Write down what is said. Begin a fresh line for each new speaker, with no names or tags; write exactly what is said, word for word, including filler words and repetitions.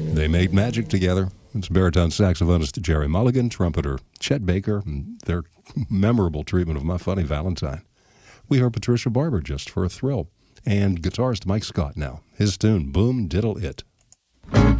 They made magic together. It's baritone saxophonist Jerry Mulligan, trumpeter Chet Baker, and their memorable treatment of My Funny Valentine. We heard Patricia Barber, Just for a Thrill, and guitarist Mike Scott now. His tune, Boom Diddle It.